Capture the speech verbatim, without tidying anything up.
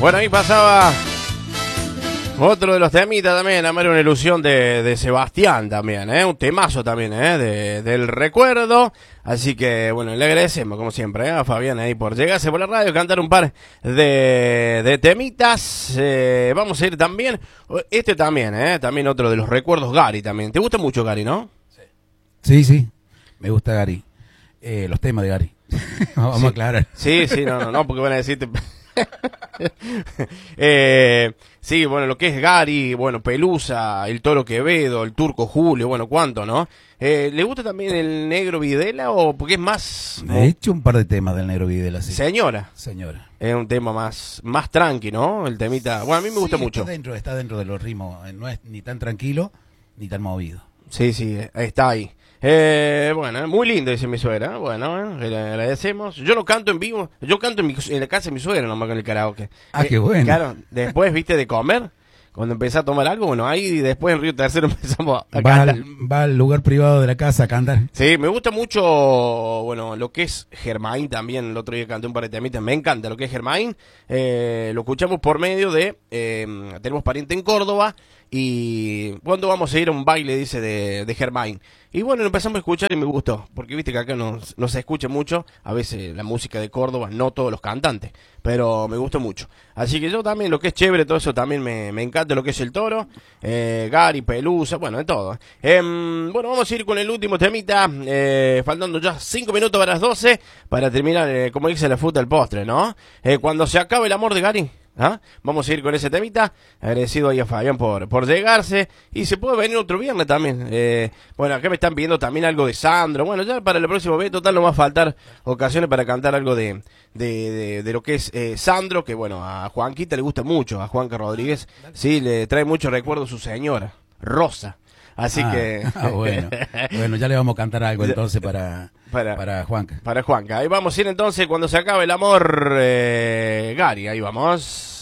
Bueno, ahí pasaba otro de los temitas también, Amar una ilusión de, de Sebastián también, ¿eh? Un temazo también, ¿eh? De, del recuerdo. Así que, bueno, le agradecemos, como siempre, ¿eh? A Fabián ahí por llegarse por la radio, cantar un par de, de temitas. Eh, vamos a ir también, este también, ¿eh? También otro de los recuerdos, Gary también. ¿Te gusta mucho Gary, no? Sí, sí, me gusta Gary. Eh, los temas de Gary. Vamos sí. a aclarar. Sí, sí, no, no, no, porque van a decirte... eh, sí, bueno, lo que es Gary, bueno, Pelusa, el Toro Quevedo, el Turco Julio, bueno, ¿cuánto, no? Eh, ¿Le gusta también el Negro Videla o porque es más... He hecho un par de temas del Negro Videla, sí. Señora. Señora. Es un tema más, más tranqui, ¿no? El temita, bueno, a mí me gusta sí, mucho. Está dentro, está dentro de los ritmos, no es ni tan tranquilo ni tan movido. Sí, sí, está ahí. Eh, bueno, muy lindo dice mi suegra. Bueno, eh, le agradecemos. Yo no canto en vivo, yo canto en, mi, en la casa de mi suegra nomás con el karaoke. Ah, eh, qué bueno. Claro, después, viste, de comer, cuando empecé a tomar algo, bueno, ahí después en Río Tercero empezamos a va cantar. Al, va al lugar privado de la casa a cantar. Sí, me gusta mucho, bueno, lo que es Germain también. El otro día canté un par de temitas, me encanta lo que es Germain. Eh, lo escuchamos por medio de, eh, tenemos pariente en Córdoba. Y ¿cuándo vamos a ir a un baile? Dice de, de Germain. Y bueno, lo empezamos a escuchar y me gustó. Porque viste que acá no, no se escucha mucho. A veces la música de Córdoba, no todos los cantantes. Pero me gustó mucho. Así que yo también, lo que es chévere, todo eso también me, me encanta. Lo que es el Toro, eh, Gary, Pelusa, bueno, de todo. Eh, bueno, vamos a ir con el último temita. Eh, faltando ya cinco minutos para las doce. Para terminar, eh, como dice la fruta del postre, ¿no? Eh, cuando se acabe el amor de Gary. ¿Ah? Vamos a ir con ese temita. Agradecido ahí a Fabián por, por llegarse. Y se puede venir otro viernes también. Eh, bueno, acá me están pidiendo también algo de Sandro. Bueno, ya para el próximo vez, total, no va a faltar ocasiones para cantar algo de, de, de, de lo que es eh, Sandro. Que bueno, a Juanquita le gusta mucho. A Juanca Rodríguez, sí, le trae mucho recuerdo su señora, Rosa. Así ah, que... ah, bueno. Bueno, ya le vamos a cantar algo entonces para, para, para Juanca. Para Juanca. Ahí vamos a ir entonces cuando se acabe el amor, eh, Gary. Ahí vamos.